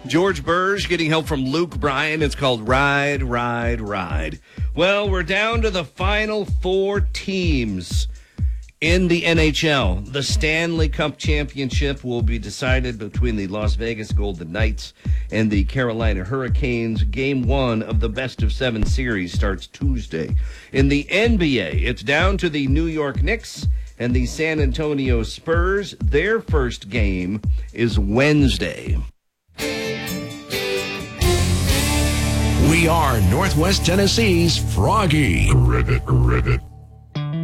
George Burge getting help from Luke Bryan. It's called Ride, Ride, Ride. Well, we're down to the final four teams in the NHL. The Stanley Cup Championship will be decided between the Las Vegas Golden Knights and the Carolina Hurricanes. Game 1 of the best-of-7 series starts Tuesday. In the NBA, it's down to the New York Knicks and the San Antonio Spurs. Their first game is Wednesday. We are Northwest Tennessee's Froggy. Ribbit.